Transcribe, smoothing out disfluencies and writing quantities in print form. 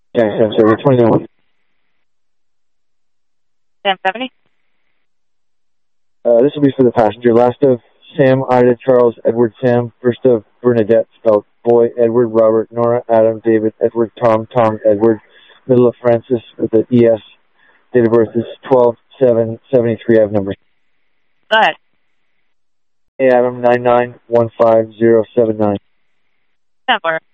Yeah, Sam 70, 29. Sam 70? This will be for the passenger. Last of Sam, Ida, Charles, Edward, Sam. First of Bernadette, spelled boy, Edward, Robert, Nora, Adam, David, Edward, Tom, Edward. Middle of Francis with the ES. Date of birth is 12/7/73. I have numbers. Go ahead. Hey, Adam, 9915079. 10-4.